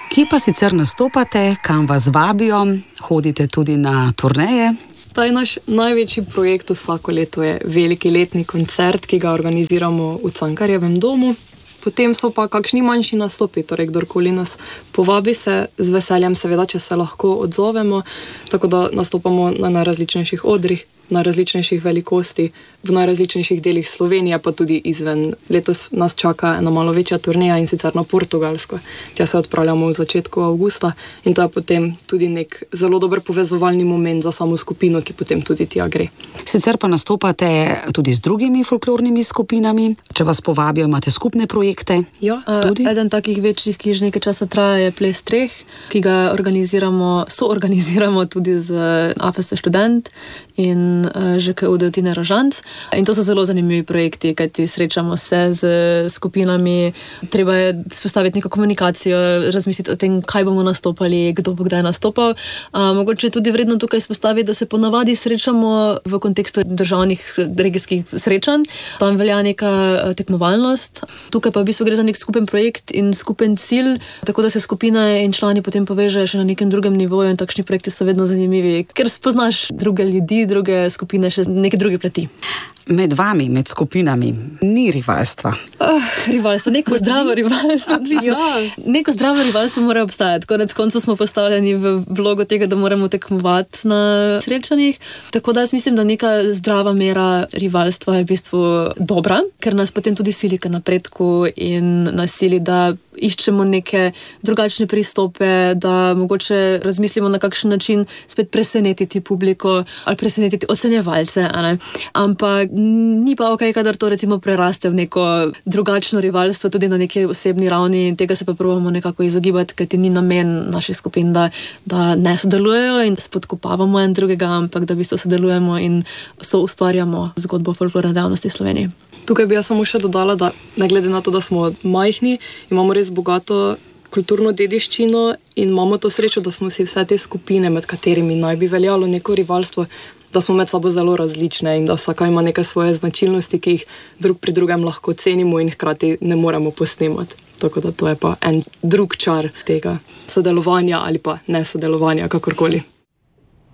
Kje pa sicer nastopate, kam vas vabijo, hodite tudi na turneje? Ta je naš največji projekt vsako leto, je veliki letni koncert, ki ga organiziramo v Cankarjevem domu. Potem so pa kakšni manjši nastopi, torej kdorkoli nas povabi, se z veseljem seveda, če se lahko odzovemo, tako da nastopamo na najrazličnejših odrih, najrazličnejših velikosti, v najrazličnejših delih Slovenije, pa tudi izven. Letos nas čaka ena malo večja turneja in sicer na Portugalsko. Tja se odpravljamo v začetku avgusta in to je potem tudi nek zelo dober povezovalni moment za samo skupino, ki potem tudi tja gre. Sicer pa nastopate tudi z drugimi folklornimi skupinami. Če vas povabijo, imate skupne projekte? Ja, eden takih večjih, ki že nekaj časa traja, je Ples treh, ki ga soorganiziramo tudi z AFS Študent in ŽKUD Tine Rožanc. In to so zelo zanimivi projekti, kajti srečamo se z skupinami, treba je spostaviti neko komunikacijo, razmisliti o tem, kaj bomo nastopali, kdo bo kdaj nastopal. Mogoče je tudi vredno tukaj spostaviti, da se ponavadi srečamo v kontekstu državnih regijskih srečanj. Tam velja neka tekmovalnost. Tukaj pa v bistvu gre za nek skupen projekt in skupen cilj, tako da se skupina in člani potem povežejo še na nekem drugem nivoju in takšni projekti so vedno zanimivi, ker spoznaš druge ljudi, druge skupine, še neke druge plati. Med vami, med skupinami, ni rivalstva. Rivalstvo, neko zdravo rivalstvo. Neko zdravo rivalstvo mora obstajati. Konec koncev smo postavljeni v vlogo tega, da moramo tekmovati na srečanjih. Tako da jaz mislim, da neka zdrava mera rivalstva je v bistvu dobra, ker nas potem tudi sili k napredku in nas sili, da iščemo neke drugačne pristope, da mogoče razmislimo, na kakšen način spet presenetiti publiko ali presenetiti ocenjevalce. Ampak ni pa okej, kadar to recimo preraste v neko drugačno rivalstvo, tudi na neki osebni ravni, in tega se pa probamo nekako izogibati, kajti ni namen naših skupin, da ne sodelujejo in spodkopavamo en drugega, ampak da v bistvu sodelujemo in soustvarjamo zgodbo folklorne dejavnosti v Sloveniji. Tukaj bi jaz samo še dodala, da ne glede na to, da smo majhni, imamo res bogato kulturno dediščino in imamo to srečo, da smo si vse te skupine, med katerimi naj bi veljalo neko rivalstvo, da smo med sabo zelo različne in da vsaka ima neke svoje značilnosti, ki jih drug pri drugem lahko cenimo in hkrati ne moremo posnemati. Tako da to je pa en drug čar tega sodelovanja ali pa nesodelovanja, kakorkoli.